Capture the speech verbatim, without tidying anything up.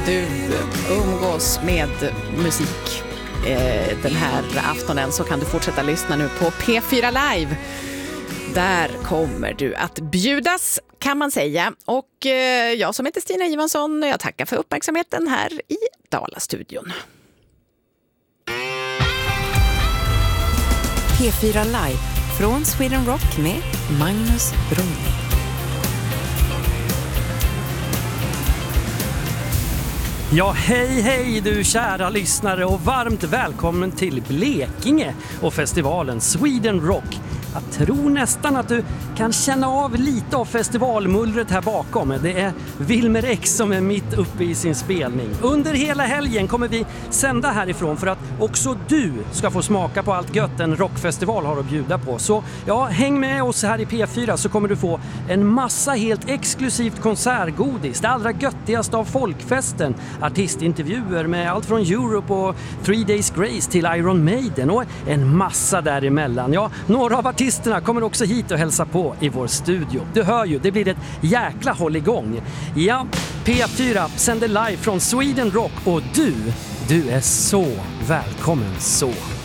du umgås med musik eh, den här aftonen så kan du fortsätta lyssna nu på P fyra Live. Där kommer du att bjudas, kan man säga. Och eh, jag som heter Stina Ivansson, jag tackar för uppmärksamheten här i Dala-studion. P fyra Live från Sweden Rock med Magnus Brunning. Ja, hej hej du kära lyssnare och varmt välkommen till Blekinge och festivalen Sweden Rock. Jag tror nästan att du kan känna av lite av festivalmullret här bakom. Det är Wilmer X som är mitt uppe i sin spelning. Under hela helgen kommer vi sända härifrån för att också du ska få smaka på allt gött en rockfestival har att bjuda på. Så ja, häng med oss här i P fyra så kommer du få en massa helt exklusivt konsertgodis. Det allra göttigaste av folkfesten. Artistintervjuer med allt från Europe och Three Days Grace till Iron Maiden och en massa däremellan. Ja, några av artisterna kommer också hit och hälsa på i vår studio. Du hör ju, det blir ett jäkla håll igång. Ja, P fyra sänder live från Sweden Rock och du, du är så välkommen så.